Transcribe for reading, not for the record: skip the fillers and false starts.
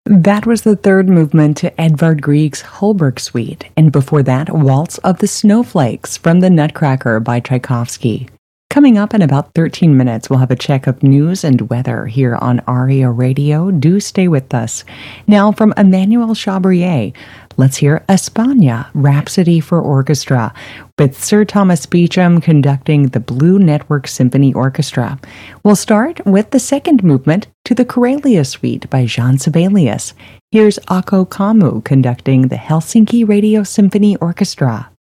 That was the third movement to Edvard Grieg's Holberg Suite, and before that, Waltz of the Snowflakes from the Nutcracker by Tchaikovsky. Coming up in about 13 minutes, we'll have a check of news and weather here on ARIA Radio. Do stay with us. Now, from Emmanuel Chabrier, let's hear España, Rhapsody for Orchestra, with Sir Thomas Beecham conducting the Blue Network Symphony Orchestra. We'll start with the second movement to the Karelia Suite by Jean Sibelius. Here's Akko Kammu conducting the Helsinki Radio Symphony Orchestra.